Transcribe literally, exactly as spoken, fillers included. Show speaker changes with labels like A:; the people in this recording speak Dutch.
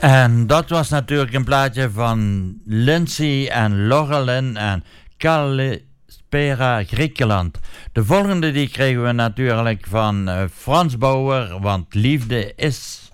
A: En dat was natuurlijk een plaatje van Lindsay en Laurelin en Kalispera Griekenland. De volgende die kregen we natuurlijk van uh, Frans Bauer, want liefde is...